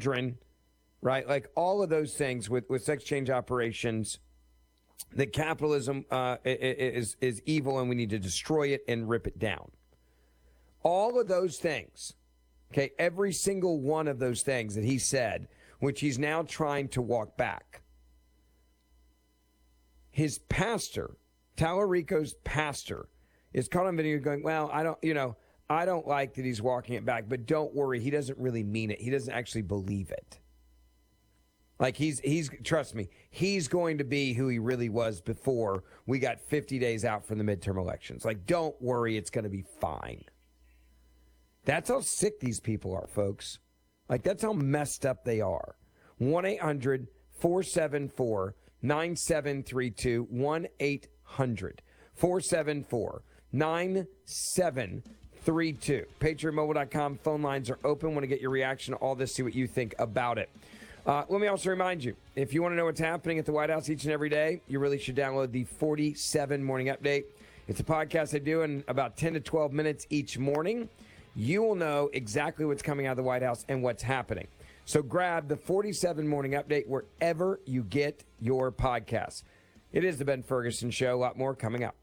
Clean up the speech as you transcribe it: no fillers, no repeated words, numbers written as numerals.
children, right? Like all of those things with sex change operations, that capitalism is evil and we need to destroy it and rip it down. All of those things, okay, every single one of those things that he said, which he's now trying to walk back. His pastor, Tallarico's pastor, is caught on video going, well, I don't like that he's walking it back, but don't worry, he doesn't really mean it. He doesn't actually believe it. Like he's trust me, he's going to be who he really was before we got 50 days out from the midterm elections. Like, don't worry, it's going to be fine. That's how sick these people are, folks. Like, that's how messed up they are. 1-800-474-9732. 1-800-474-9732. PatriotMobile.com. Phone lines are open. Want to get your reaction to all this, see what you think about it. Let me also remind you, if you want to know what's happening at the White House each and every day, you really should download the 47 Morning Update. It's a podcast I do in about 10 to 12 minutes each morning. You will know exactly what's coming out of the White House and what's happening. So grab the 47 Morning Update wherever you get your podcasts. It is the Ben Ferguson Show. A lot more coming up.